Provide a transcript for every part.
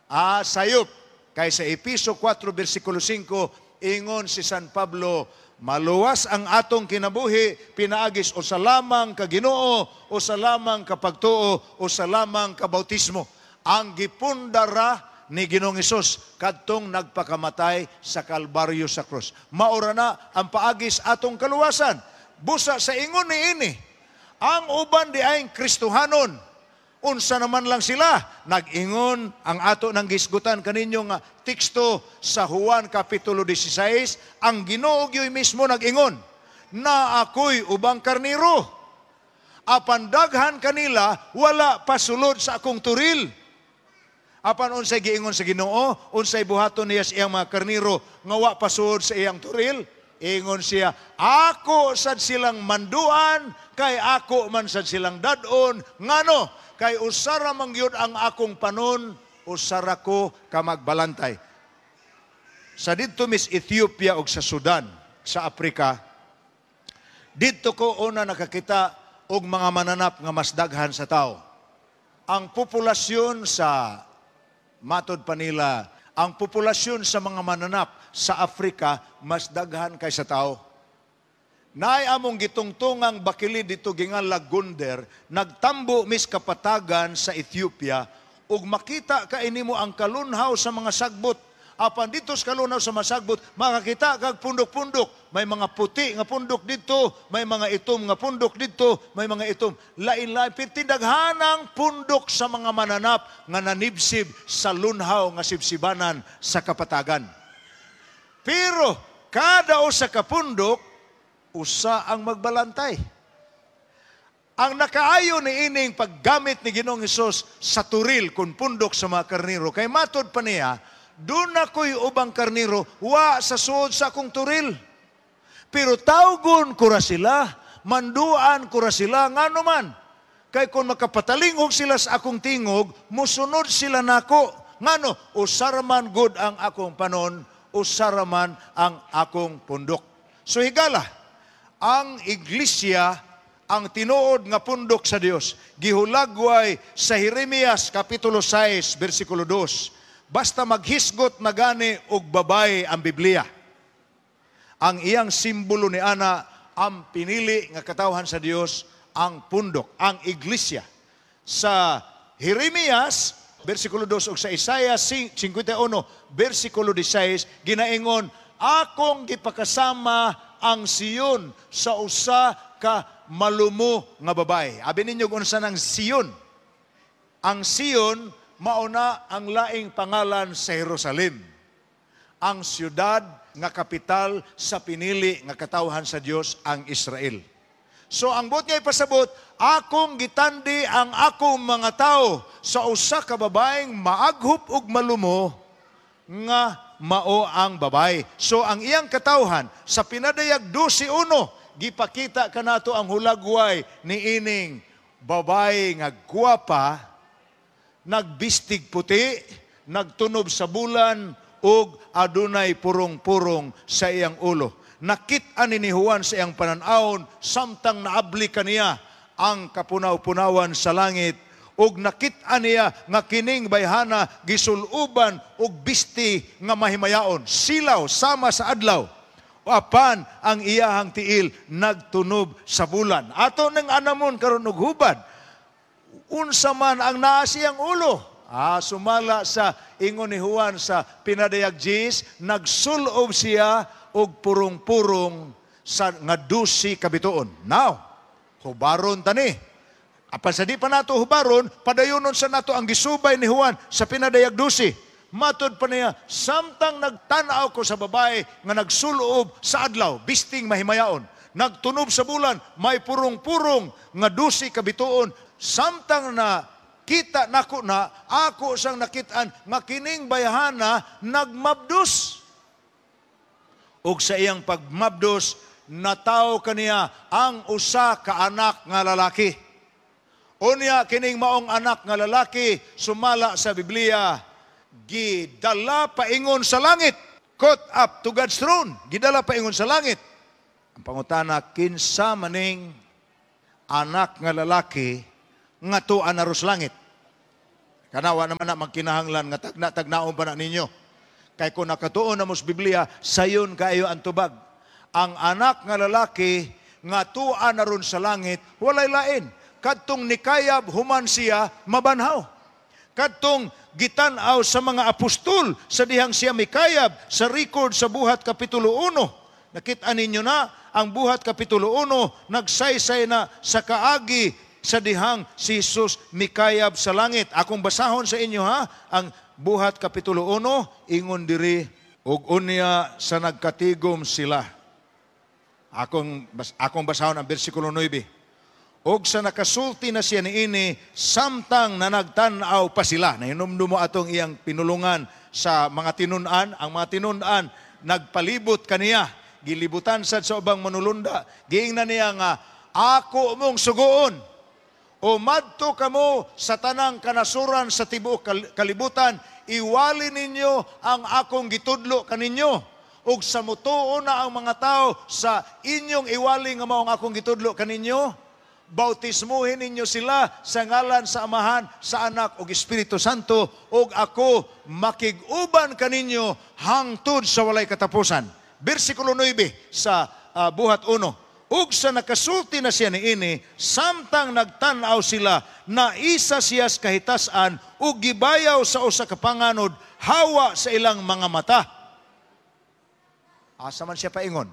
sayop. Kay sa Episo 4, versikulo 5, ingon si San Pablo, maluwas ang atong kinabuhi, pinaagis o sa lamang ka Ginoo, o sa lamang ka pagtuo, o sa lamang ka bautismo. Ang gipundara ni Ginoong Hesus kadtong nagpakamatay sa Kalbaryo sa krus. Maura na ang paagis atong kaluwasan. Busa sa ingon ni ini, ang uban di ay Kristohanon. Unsa naman lang sila? Nag-ingon ang ato ng gisgutan kaninyo nga teksto sa Juan Kapitulo 16, ang Ginoo gyoy mismo nag-ingon, na ako'y ubang karniro. Apan daghan kanila, wala pasulod sa akong turil. Apan unsay giingon sa Ginoo, unsay buhaton niya sa iyang mga karniro nga wa pasulod sa iyang turil? Ingon siya, ako sad silang manduan, kay ako man sad silang dadon. Ngano? Kay usara mangyud ang akong panon, usara ko ka magbalantay. Sa didto mis Ethiopia ug sa Sudan, sa Afrika, didto ko una nakakita og mga mananap nga mas daghan sa tao. Ang populasyon sa matod pa nila, ang populasyon sa mga mananap sa Afrika mas daghan kaysa tao. Naay among gitungtungang bakili dito gingalag Gunder, nagtambo mis kapatagan sa Ethiopia, ug makita kainimo ang kalunhaw sa mga sagbot. Apan dito sa kalunhaw sa mga sagbot, makakita kag pundok-pundok. May mga puti nga pundok dito, may mga itom nga pundok dito, may mga itom. Lain-lain, pitindaghanang pundok sa mga mananap nga nanibsib sa lunhaw nga sibsibanan sa kapatagan. Pero kada usa ka pundok, usa ang magbalantay. Ang nakaayo ni ining paggamit ni Ginoong Hesus sa turil kung pundok sa mga karniro, kay matod pa niya, doon ako'y ubang karniro, wa sa suod sa akong turil. Pero tawgon ko ra sila, manduan ko ra sila, nga naman. Kay kung makapatalingog sila sa akong tingog, musunod sila nako. Ngano, usaraman good ang akong panon, usaraman ang akong pundok. So higala, ang iglesia, ang tinuod nga pundok sa Dios, gihulagway sa Jeremias Kapitulo 6, versikulo 2. Basta maghisgot na gani og babay ang Biblia. Ang iyang simbolo ni ana, ang pinili nga katawhan sa Dios, ang pundok, ang iglesia. Sa Jeremias, versikulo 2, ug sa Isaiah 51, versikulo 16, ginaingon, akong gipakasama ang Siyon sa usa ka malumo nga babay. Abi ninyo kung saan ang Siyon. Ang Siyon, mauna ang laing pangalan sa Jerusalem. Ang siyudad nga kapital sa pinili nga katawhan sa Dios, ang Israel. So ang buot niya ipasabot, akong gitandi ang akong mga tao sa usa ka babaeng maaghop ug malumo nga mao ang babay. So ang iyang katawhan sa pinadayag 12:1, gipakita kanato ang hulagway ni ining babay nga gwapa, nagbistig puti, nagtunob sa bulan, ug adunay purong-purong sa iyang ulo. Nakit-an ni Juan sa iyang pananawon, samtang naabli kaniya ang kapunaw-punawan sa langit, ug nakit-an niya nga kining bayhana gisuluban ug bisti nga mahimayaon, silaw sama sa adlaw. Apan ang iyahang tiil nagtunob sa bulan. Ato nang anamon karon og hubad, unsa man ang naa siyang ulo. Sumala sa ingon ni Juan sa pinadayag 10, nagsulob siya og purong-purong sa nga 12 ka bituon. Now, hubaron tani. Apan sa di pa nato hubaron, padayonon sa nato ang gisubay ni Juan sa pinadayag 12. Matod pa niya, samtang nagtanaw ko sa babae nga nagsulob sa adlaw, bisting mahimayaon. Nagtunob sa bulan, may purong-purong nga 12 ka bituon. Samtang na kita nako na, ako sang nakitaan nga kining bayhana nagmabdos. Ug sa iyang pagmabdos, nataw kaniya ang usa ka anak nga lalaki. Unya kining maong anak nga lalaki, sumala sa Biblia, gidala paingon sa langit. Caught up to God's throne. Gidala paingon sa langit. Ang pangutana, kinsa maning anak nga lalaki nga tuan na ros langit. Kanawa naman na magkinahanglan nga tagnaon pa na ninyo. Kay kung nakatuon na mos Biblia, sayon kayo ang tubag. Ang anak nga lalaki nga tuan na ron sa langit, walay lain. Kadtong nikayab human siya mabanhaw. Kadtong gitanaw sa mga apostol sa dihang siya mikayab sa record sa Buhat Kapitulo 1. Nakita ninyo na ang Buhat Kapitulo 1 nagsaysay na sa kaagi sa dihang si Jesus mikayab sa langit. Akong basahon sa inyo ha, ang Buhat Kapitulo 1, ingon diri, ug unya sa nagkatigom sila. Akong basahon ang bersikulo 9. Og sa nakasulti na siya niini, samtang na nagtanaw pa sila. Nahinumdum mo atong iyang pinulungan sa mga tinunan. Ang mga tinunan, nagpalibot kaniya. Gilibutan sad sa ubang manulunda. Giingnan niya nga, ako mong sugoon. O madto kamo sa tanang kanasuran sa tibuok kalibutan, iwali ninyo ang akong gitudlo kaninyo. Ug sa mutuo na ang mga tao sa inyong iwali nga mao ang akong gitudlo kaninyo, bautismuhin ninyo sila sa ngalan sa Amahan, sa Anak ug Espiritu Santo, ug ako makig-uban kaninyo hangtod sa walay katapusan. Bersikulo 9 sa Buhat 1. Ug sa nakasulti na siya niini, samtang nagtanaw sila na isa siya sa kahitasan ug gibayaw sa usa ka panganod hawa sa ilang mga mata. Asa man siya paingon?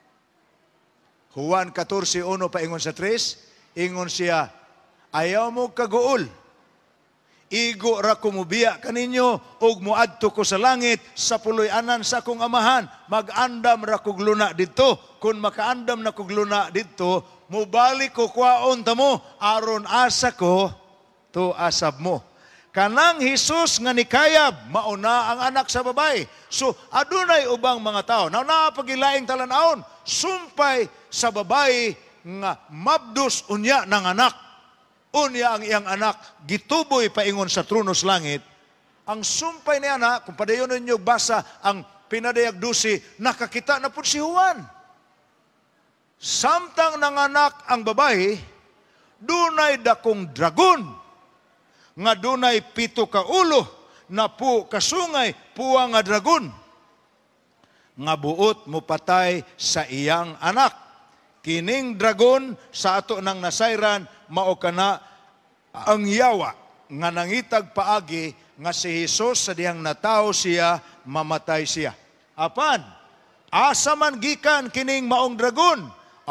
Juan 14:1 paingon sa 3, ingon siya, ayaw mo kaguol. Igo ra kumubiya kaninyo ug muadto ko sa langit sa puloy-anan sa akong Amahan. Mag-andam ra kog luna didto. Kung makaandam na kog luna didto, mubalik ko kwaon tamo aron asa ko to asab mo. Kanang Hesus nga nikayab, mauna ang anak sa babae. So adunay ubang mga tao na napagilaing talan-aon, sumpay sa babae nga mabdos unya ng anak. Unya ang iyang anak, gituboy paingon sa trono sa langit. Ang sumpay niya na, kung padayon ninyo basa ang pinadayag 12, nakakita na po si Juan. Samtang nanganak ang babae, dunay dakong dragon, nga dunay 7 ka ulo, na po kasungay, puwa nga dragon, nga buot mo patay sa iyang anak. Kining dragon sa ato ng nasayran, mao kana ang yawa nga nangitag paagi nga si Jesus sa dihang natawo siya, mamatay siya. Apan, asa man gikan kining maong dragon?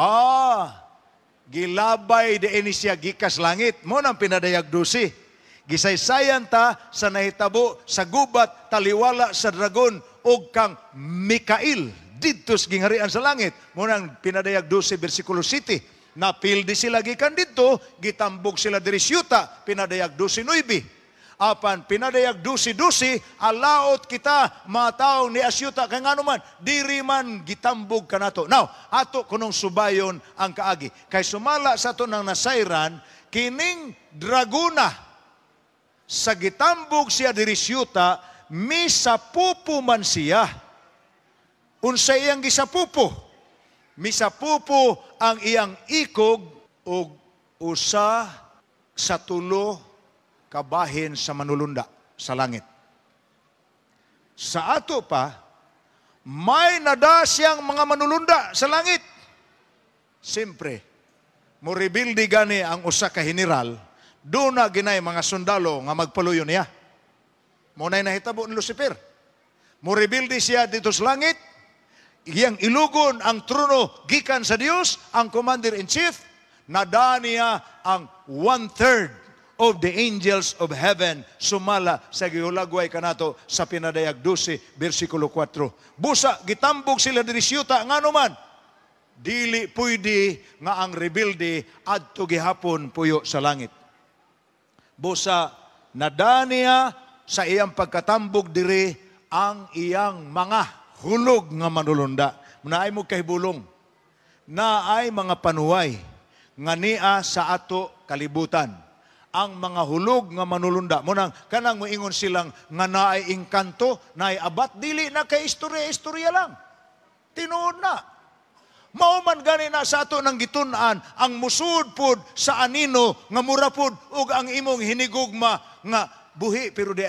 Gilabay diini siya gikas langit. Mo nang pinadayag 12. Gisaysayan ta sa nahitabo sa gubat taliwala sa dragon ug kang Mikail didto sa gingharian sa langit. Munang pinadayag 12 bersikulo 7. Napildi sila gikan didto, gitambog sila diri siyuta, pinadayag 12:9. Apan pinadayag 12:12, alaot kita mga taong ni asyuta kay nganuman diri man gitambog kanato. Now, ato kunong subayon ang kaagi. Kay sumala sa ato ng nasayran, kining draguna sa gitambog siya diri siyuta, misapupo man siya. Unsay iyang gisapupo? Misapupo ang iyang ikog ug usa sa 3 kabahin sa manulunda sa langit. Sa ato pa, may nada siyang mga manulunda sa langit. Siyempre, mo rebildi gani ang usa ka general, doon na ginay mga sundalo nga magpaluyo niya. Muna'y nahitabo ni Lucifer. Mo rebildi siya dito sa langit, iyang ilugon ang trono gikan sa Dios, ang commander-in-chief, nada niya ang 1/3 of the angels of heaven sumala sa gihulagway kanato sa pinadayag 12 bersikulo 4. Busa gitambog sila diri siyuta nganuman dili pwede nga ang rebelde adto gihapon puyo sa langit. Busa nada niya sa iyang pagkatambog diri ang iyang mga hulog nga manulunda. Naay mo kahibulong. Naay mga panuway nga niya sa ato kalibutan. Ang mga hulog nga manulunda. Munang kanang moingon silang nga naay engkanto, naay abat, dili na kay istorya lang. Tinuod na. Mauman gani na sa ato ng gitun-an ang musud pod sa anino nga murapod ug ang imong hinigugma nga buhi pero di